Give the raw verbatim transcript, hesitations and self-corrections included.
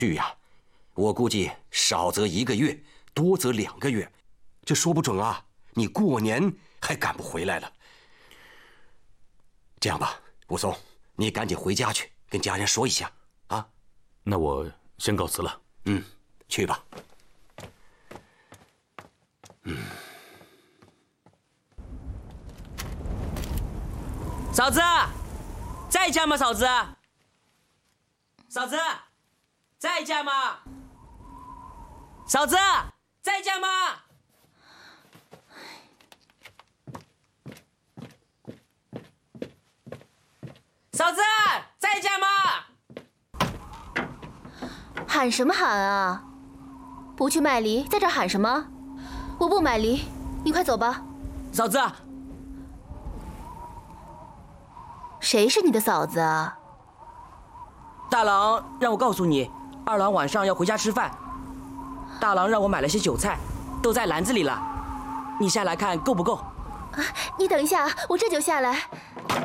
去呀，我估计少则一个月，多则两个月，这说不准啊！你过年还赶不回来了。这样吧，武松，你赶紧回家去，跟家人说一下啊。 那我先告辞了。 嗯，去吧。嗯。 嫂子，在家吗？嫂子，嫂子，在家吗？嫂子，在家吗？嫂子，在家吗？ 喊什么喊啊？不去卖梨，在这喊什么？我不买梨，你快走吧。 嫂子， 谁是你的嫂子啊？ 大郎让我告诉你，二郎晚上要回家吃饭。大郎让我买了些酒菜，都在篮子里了，你下来看够不够？ 啊，你等一下，我这就下来。